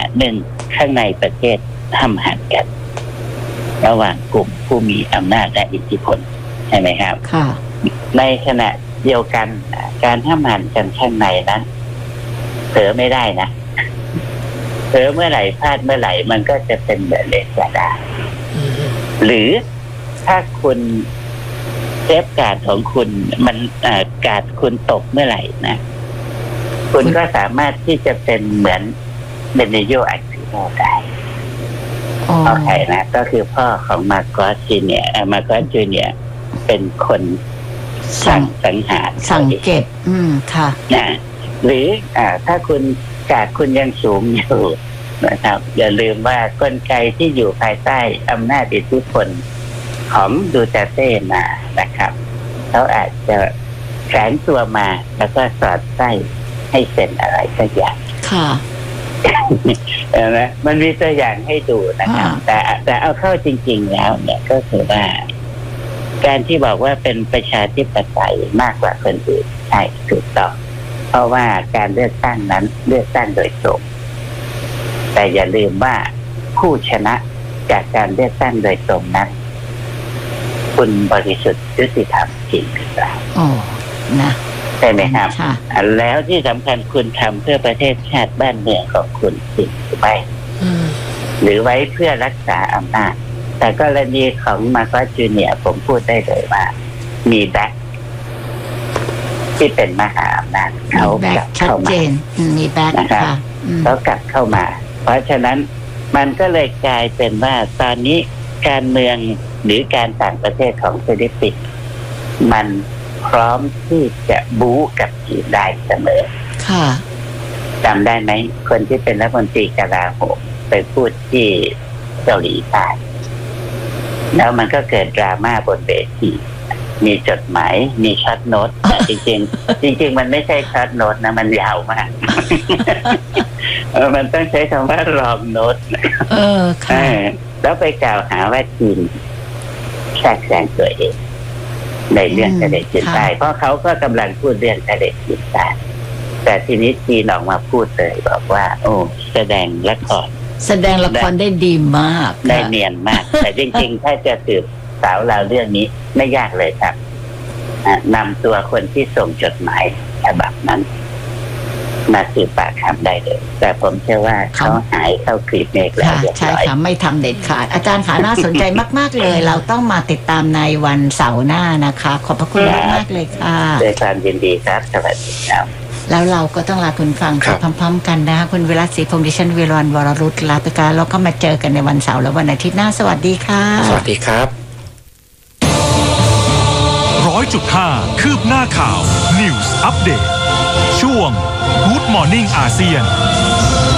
หนึ่งข้างในประเทศห้ามหันกันระหว่างกลุ่มผู้มีอำนาจและอิทธิพลใช่ไหมครับค่ะในขณะเดียวกันการห้ามหันกันข้างในนั้นเผลอไม่ได้นะเผลอเมื่อไหร่พลาดเมื่อไหร่มันก็จะเป็นแบบเลสดาหรือถ้าคุณเซฟการ์ดของคุณมันการ์ดคุณตกเมื่อไหร่นะคุณก็สามารถที่จะเป็นเหมือนเบเนโยอัลฟิโนได้โอเคนะก็คือพ่อของมาร์กอสจูเนียร์เป็นคนสังหารสังเกตค่ะนะหรือถ้าคุณการ์ดคุณยังสูงอยู่นะครับอย่าลืมว่ากลไกที่อยู่ภายใต้อำนาจอิทธิพลของดูเตเต้มานะครับเขาอาจจะแฝงตัวมาแล้วก็สอดไส้ให้เซ็นอะไรสักอย่างค่ะนะมันมีตัวอย่างให้ดูนะครับแต่เอาเข้าจริงๆแล้วเนี่ยก็คือว่าการที่บอกว่าเป็นประชาธิปไตยมากกว่าคนอื่นใช่ถูกต้องเพราะว่าการเลือกตั้งนั้นเลือกตั้งโดยตรงแต่อย่าลืมว่าผู้ชนะจากการเลือกตั้งโดยตรงนั้นคุณบริสุทธิ์ยุติธรรมจริงหรือเปล่านะใช่ไหมครับแล้วที่สำคัญคุณทำเพื่อประเทศชาติบ้านเมืองของคุณจริงหรือไม่หรือไว้เพื่อรักษาอำนาจแต่กรณีของมาร์กอสจูเนียร์ผมพูดได้เลยว่ามีแบ็คที่เป็นมหาอำนาจเขากลับเข้ามามีแบ็คนะครับเขากลับเข้ามาเพราะฉะนั้นมันก็เลยกลายเป็นว่าตอนนี้การเมืองหรือการต่างประเทศของฟิลิปปินส์มันพร้อมที่จะบู๊กับจีนได้เสมอค่ะจำได้ไหมคนที่เป็นรัฐมนตรีกลาโหมไปพูดที่เกาหลีใต้แล้วมันก็เกิดดราม่าบนเวทีมีจดหมายมีช็อตโน้ตจริงมันไม่ใช่ช็อตโน้ตนะมันยาวมากมันต้องใช้คำว่ารองโน้ตค่ะแล้วไปกล่าวหาว่าจีนแทรกแซงตัวเองในเรื่องทะเลจีนใต้เพราะเขาก็กำลังพูดเรื่องทะเลจีนใต้แต่ทีนี้จีนออกมาพูดเลยบอกว่าโอ้แสดงละครได้ดีมากได้เนียนมากแต่จริงๆถ้าจะสืบสาวราวเรื่องนี้ไม่ยากเลยครับนำตัวคนที่ส่งจดหมายฉบับนั้นมาสืบปากคำได้เลยแต่ผมเชื่อว่าเขาหายเข้ากลีบเมฆแล้วเรียบร้อยใช่ค่ะไม่ทำเด็ดขาดอาจารย์ขาน่าสนใจมากๆเลยเราต้องมาติดตามในวันเสาร์หน้านะคะขอบพระคุณมากเลยค่ะด้วยความยินดีครับสวัสดีครับแล้วเราก็ต้องลาคุณฟังพร้อมๆกันนะคุณวิรัตศรีพงษ์ดิฉันวิรวรรณวรรุตลาไปกันแล้วก็มาเจอกันในวันเสาร์และวันอาทิตย์หน้าสวัสดีค่ะสวัสดีครับ 100.5 คืบหน้าข่าว News Update ช่วง Good Morning อาเซียน